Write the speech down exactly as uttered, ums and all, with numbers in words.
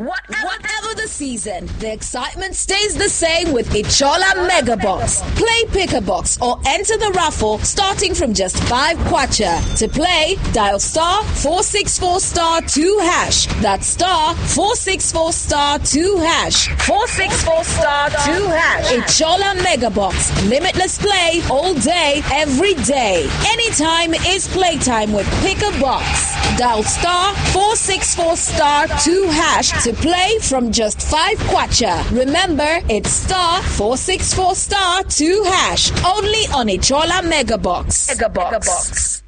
Whatever the season, the excitement stays the same with Ichola Mega Box. Play Pick a Box or enter the raffle starting from just five kwacha. To play, dial star four six four star two hash. That's star four six four star two hash. four six four star two hash. Ichola Mega Box. Limitless play all day, every day. Anytime is playtime with Pick a Box. Dial star four six four star two hash to play from just five kwacha. Remember, it's star four six four star two hash. Only on Ichola Mega Box. Mega Box.